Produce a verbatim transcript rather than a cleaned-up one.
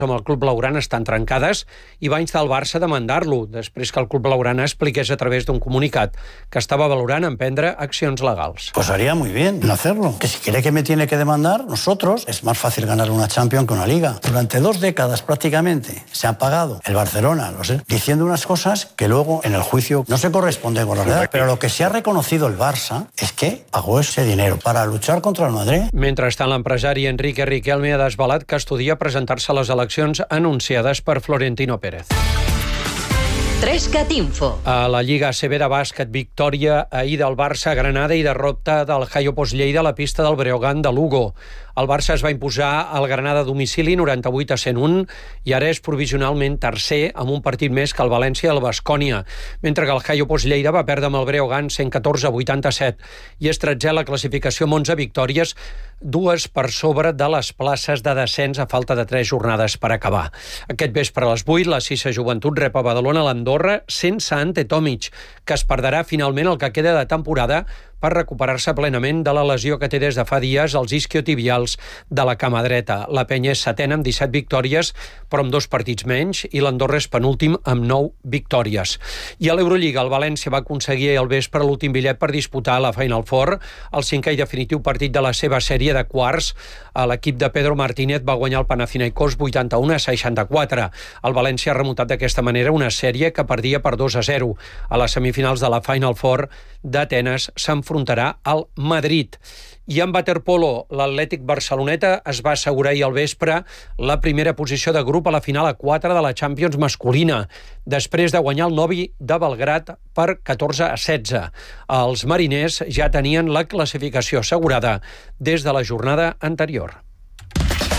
amb el club blaugrana estan trencades i va instar el Barça a demandar-lo, després que el club blaugrana expliqués a través d'un comunicat que estava valorant emprendre accions legals. Pues haría muy bien en hacerlo. Que si quiere que me tiene que demandar, nosotros, es más fácil ganar una Champions que una Liga. Durante dos décadas prácticamente se han pagado el Barcelona, lo sé, diciendo unas cosas que luego en el juicio no se corresponden con la realidad. Pero lo que sí ha reconocido el Barça es que pagó ese dinero para luchar contra el Madrid. Mentrestant, l'empresari Enrique Riquelme ha desvelat que estudia presentar-se a les eleccions anunciades per Florentino Pérez. Trescat Info. A la Lliga A C B de bàsquet, victòria ahir del Barça a Granada i derrota del Hayo Post Lleida a la pista del Breogán de Lugo. El Barça es va imposar al Granada a domicili noranta-vuit a cent un i ara és provisionalment tercer amb un partit més que el València i el Baskonia, mentre que el Hayo Post Lleida va perdre amb el Breogán cent catorze a vuitanta-set i és tretzè a la classificació amb onze victòries, dues per sobre de les places de descens a falta de tres jornades per acabar. Aquest vespre a les vuit, la Sisa Joventut rep a Badalona l'Andorra sense Ante Tomic, que es perdrà finalment el que queda de temporada per recuperar-se plenament de la lesió que té des de fa dies als isquiotibials de la cama dreta. La Penya és setena amb disset victòries, però amb dos partits menys, i l'Andorra és penúltim amb nou victòries. I a l'Eurolliga, el València va aconseguir al vespre l'últim bitllet per disputar la Final Four, el cinquè i definitiu partit de la seva sèrie de quarts. L'equip de Pedro Martínez va guanyar el Panathinaikos vuitanta-un a seixanta-quatre. El València ha remuntat d'aquesta manera una sèrie que perdia per dos a zero. A les semifinals de la Final Four d'Atenes s'enfrontarà al Madrid. I en waterpolo, l'Atlètic Barceloneta es va assegurar ahir al vespre la primera posició de grup a la final a quatre de la Champions masculina, després de guanyar el Novi de Belgrad per catorze a setze. Els mariners ja tenien la classificació assegurada des de la jornada anterior.